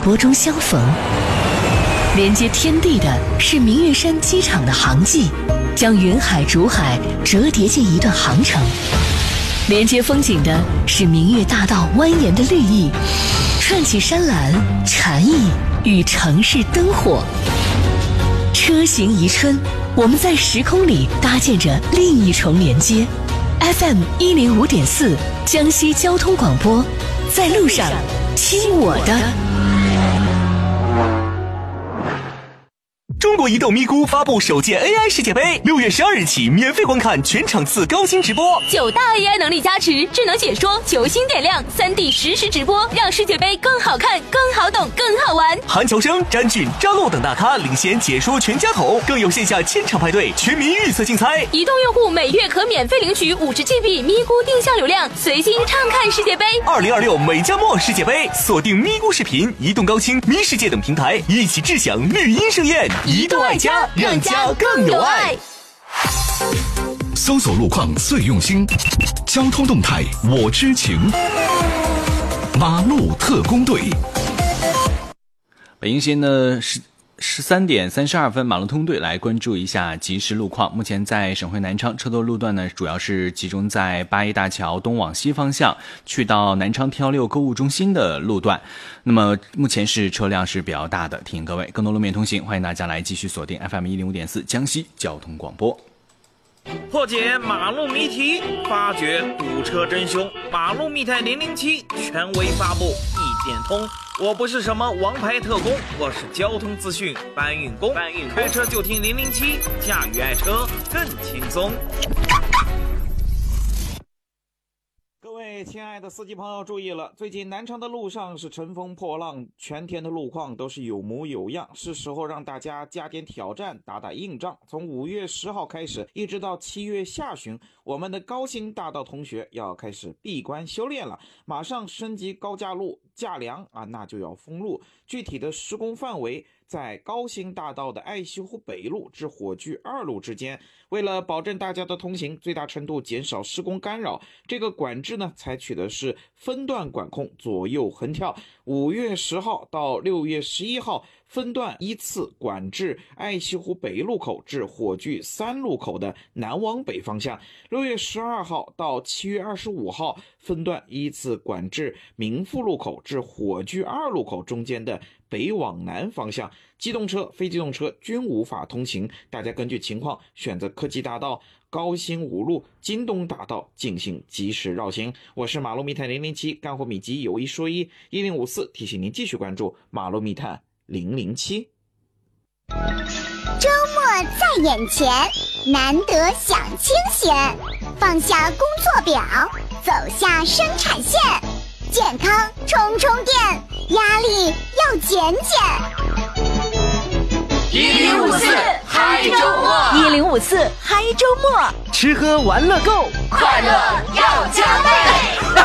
波中相逢。连接天地的是明月山机场的航迹，将云海竹海折叠进一段航程；连接风景的是明月大道蜿蜒的绿意，串起山岚禅意与城市灯火。车行宜春，我们在时空里搭建着另一重连接。FM 105.4江西交通广播，在路上听我的。 中国移动咪咕发布首届 AI 世界杯，6月12日起免费观看全场次高清直播 ，9大 AI 能力加持，智能解说，球星点亮，3D 实时直播，让世界杯更好看、更好懂、更好玩。 韩乔生、詹俊、张璐等大咖领衔解说全家桶，更有线下千场派对、全民预测竞猜。 移动用户每月可免费领取50GB 咪咕定向流量，随心畅看世界杯。 2026美加墨世界杯，锁定咪咕视频、移动高清、咪世界等平台，一起智享绿茵盛宴。移动爱家，让家更有爱。 搜索路况最用心，交通动态我知情。马路特工队。 北京时间的13点32分，马路通队来关注一下即时路况。目前在省会南昌，车多路段呢，主要是集中在八一大桥东往西方向去到南昌T16购物中心的路段。那么目前是车辆是比较大的，提醒各位更多路面通行，欢迎大家来继续锁定 FM 105.4江西交通广播。 破解马路谜题，发掘堵车真凶。马路密探007权威发布，一点通。我不是什么王牌特工，我是交通资讯搬运工。开车就听007，驾驭爱车更轻松。各位亲爱的司机朋友注意了，最近南昌的路上是乘风破浪，全天的路况都是有模有样，是时候让大家加点挑战，打打硬仗。从5月10号开始，一直到7月下旬，我们的高新大道同学要开始闭关修炼了，马上升级高架路，架梁那就要封路。具体的施工范围在高新大道的爱西湖北路至火炬2路之间。为了保证大家的通行，最大程度减少施工干扰，这个管制呢采取的是分段管控，左右横跳。5月10号到6月11号分段依次管制爱西湖北路口至火炬3路口的南往北方向，6月12号到7月25号分段依次管制民富路口至火炬2路口中间的北往南方向，机动车、非机动车均无法通行，大家根据情况选择科技大道、高新5路、京东大道进行及时绕行。我是马路密探007，干货秘籍有一说一，1054提醒您继续关注马路密探007。 周末在眼前，难得享清闲，放下工作表，走下生产线，健康充充电，压力要减减。 1054嗨周末 1054嗨周末， 吃喝玩乐够， 快乐要加倍。